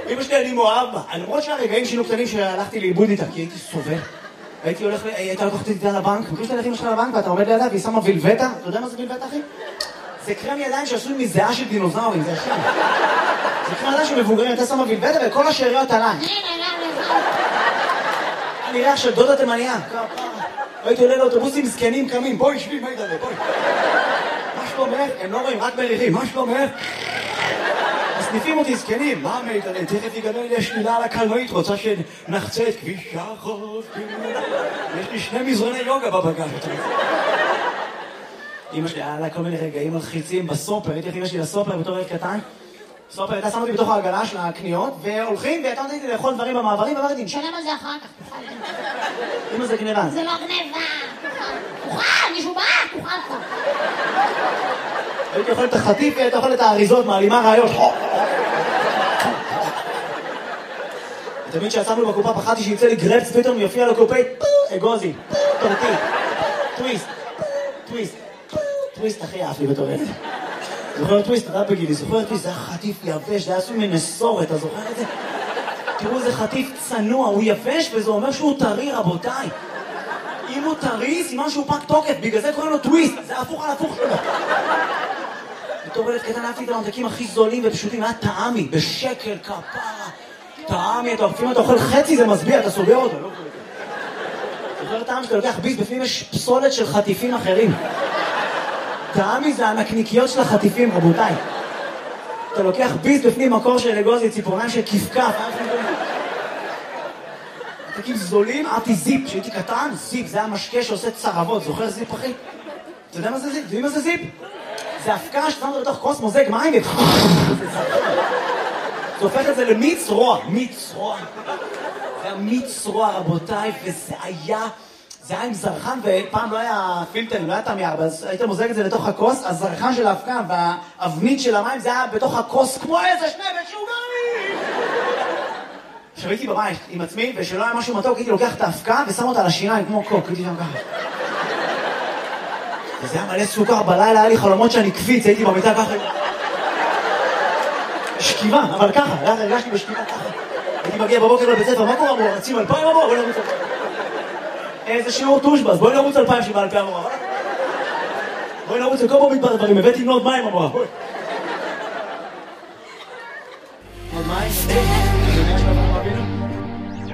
אמא שלי אני מאוהב בה. למרות שהרגעים שינו קטנים שהלכתי לאיבוד איתה, כי הייתי סובל. הייתה לקוחת איתה לבנק, מכיר שאתה הולך אמא שלך לבנק ואתה עומד לידה והיא שמה וילבטה? אתה יודע מה זה וילבטה, אחי? זה קרם ידיים שעשוי מזיעה של דינוזאורים, זה ישן. זה קרם ידיים שמבוגרים, אתה שמה וילבטה וכל השאריות עליי. אני ריח של דודה תימניה. הייתי עולה לאוטובוסים זקנים קמים, בואי שבי, מה ידעה, בואי. מה שלומך? הם לא רואים, רק מריחים, מה שלומך? מסניפים אותי זקנים, מה מידע, תכף יגדל לי השלילה על הקלנועית, רוצה שנחצה את כביש החוף. יש לי 2 מזרוני יוגה בבגז. אמא שלי, היה לה כל מיני רגעים מלחיצים בסופר, הייתי אמא שלי לסופר בתור ילד קטן. סופר הייתה שמה אותי בתוך העגלה של הקניות, והולכים, והייתה נותנת לי לאכול דברים במעברים, ואמרתי, נשלם על זה אחר כך, תוכל. אמא זה גניבה. זה לא גניבה, תוכל, מישהו בא, תוכל. הייתי אוכל את החטיף והייתי אוכל את האריזות, מעלימה רעיות. תמיד שיצאנו בקופה פחדתי שיצא לי גרפס, פתאום יופיע לקופאית, אגוזי, טורטי, טוויסט, טוויסט, טוויסט הכי אף לי בתור ילד. זוכר טוויסט, אתה בגילי, זוכר טוויסט, זה היה חטיף יבש, זה היה עשוי מנסורת, אתה זוכר את זה? תראו איזה חטיף צנוע, הוא יבש וזה אומר שהוא טרי, רבותיי. אם הוא טרי, סימן שהוא פג תוקף, בגלל זה קוראים לו טוויסט, זה הפוך על הפוך שלו. בתור ילד קטן אהבתי את הממתקים הכי זולים ופשוטים, היה טעמי, בשקל, כפרה. טעמי, אם אתה אוכל חצי זה מסביע, אתה סוגר אותו, לא קוראים. זוכר טעם שאתה לוקח ביס, בפנים יש פסולת של חטיפים אחרים. טעמי זה הנקניקיות של החטיפים, רבותיי. אתה לוקח ביס בפנים מקור של אגוזי, ציפורניים של כפכף. ממתקים זולים, אהבתי זיפ, כשהייתי קטן, זיפ, זה היה משקה שעושה צרבות, זוכר זיפ אחי? אתה יודע מה זה זיפ? יודעים מה זה זיפ? זה הפקה ששמת בתוך כוס מוזג מים זה הופך את זה למיץ רוע, מיץ רוע. זה היה מיץ רוע רבותיי, וזה היה עם זרחן, ופעם לא היה פילטר, לא היה תמייר, אז היית מוזג את זה לתוך הכוס, הזרחן של ההפקה והאבנית של המים זה היה בתוך הכוס כמו איזה 2 משוגעים. עכשיו הייתי בבית עם עצמי, ושלא היה משהו מתוק, הייתי לוקח את ההפקה ושם אותה על השיניים כמו קוק, הייתי שם ככה. וזה היה מלא סוכר, בלילה היה לי חלומות שאני קפיץ, הייתי במיטה ככה. שכיבה, אבל ככה, הרגשתי בשכיבה ככה. הייתי מגיע בבוקר לבית ספר, מה קורה אמרו? רצים 2,000 אמרו, בואי נרוץ 2,000. איזה שיעור טושבס, בואי נרוץ 2,000 שבא 2,000 אמרו. בואי נרוץ לכל במדבר דברים, הבאתי מנות מים אמרו.